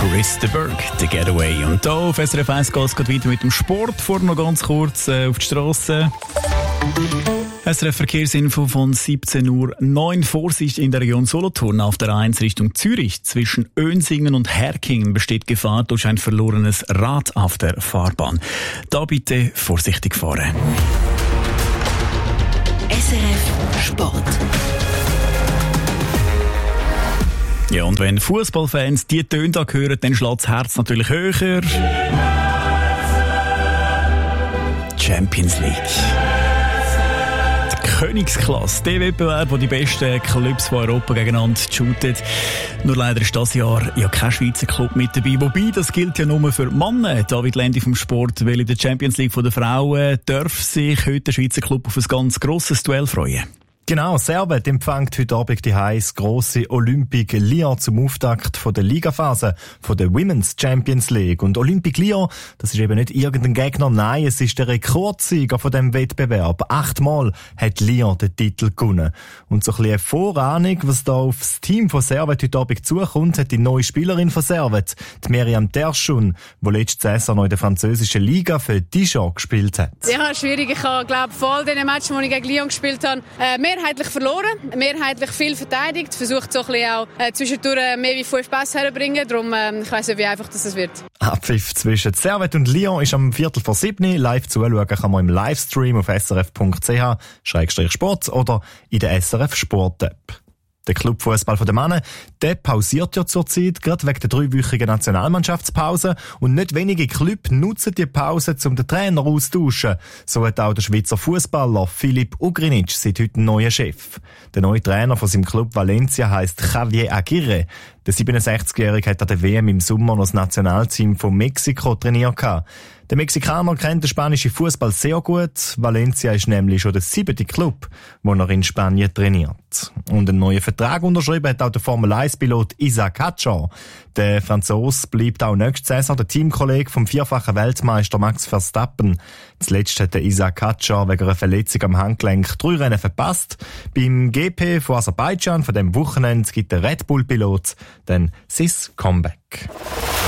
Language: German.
Chris de Burgh, The Getaway. Und hier auf SRF 1 geht es weiter mit dem Sport. Vorher noch ganz kurz auf die Strasse. SRF Verkehrsinfo von 17:09 Uhr. Vorsicht in der Region Solothurn auf der 1 Richtung Zürich. Zwischen Önsingen und Herkingen besteht Gefahr durch ein verlorenes Rad auf der Fahrbahn. Da bitte vorsichtig fahren. SRF Sport. Ja, und wenn Fußballfans die Töne da hören, dann schlägt das Herz natürlich höher. Champions League. Die Königsklasse, der Wettbewerb, wo die besten Clubs von Europa gegeneinander shooten. Nur leider ist dieses Jahr ja kein Schweizer Club mit dabei. Wobei, das gilt ja nur für Männer. David Lendi vom Sport, weil in der Champions League der Frauen darf sich heute der Schweizer Club auf ein ganz grosses Duell freuen. Genau, Servet empfängt heute Abend die heiß grosse Olympique Lyon zum Auftakt von der Ligaphase von der Women's Champions League. Und Olympique Lyon, das ist eben nicht irgendein Gegner, nein, es ist der Rekordsieger von dem Wettbewerb. 8-mal hat Lyon den Titel gewonnen. Und so ein bisschen eine Vorahnung, was da aufs Team von Servet heute Abend zukommt, hat die neue Spielerin von Servet, die Miriam Terschun, die letzte Saison noch in der französischen Liga für Dijon gespielt hat. Ja, schwierig. Ich habe, glaube vor all diesen Matchen, die ich gegen Lyon gespielt habe, mehrheitlich verloren, mehrheitlich viel verteidigt, versucht so ein bisschen auch zwischendurch mehr wie 5 Pässe herzubringen, darum ich weiss nicht, wie einfach das wird. Abpfiff zwischen Servet und Lyon ist am 6:45. Live zuschauen kann man im Livestream auf srf.ch/sport oder in der SRF Sport-App. Der Clubfußball der Männer, der pausiert ja zurzeit, gerade wegen der 3-wöchigen Nationalmannschaftspause. Und nicht wenige Clubs nutzen die Pause, um den Trainer auszutauschen. So hat auch der Schweizer Fußballer Filip Ugrinic seit heute einen neuen Chef. Der neue Trainer von seinem Club Valencia heisst Javier Aguirre. Der 67-Jährige hat an der WM im Sommer noch das Nationalteam von Mexiko trainiert. Der Mexikaner kennt den spanischen Fußball sehr gut. Valencia ist nämlich schon der 7. Club, den er in Spanien trainiert. Und einen neuen Vertrag unterschrieben hat auch der Formel-1-Pilot Isaac Hadjar. Der Franzose bleibt auch nächste Saison der Teamkollege vom vierfachen Weltmeister Max Verstappen. Zuletzt hat der Isaac Hadjar wegen einer Verletzung am Handgelenk 3 Rennen verpasst. Beim GP von Aserbaidschan von dem Wochenende gibt der Red Bull-Pilot dann sein Comeback.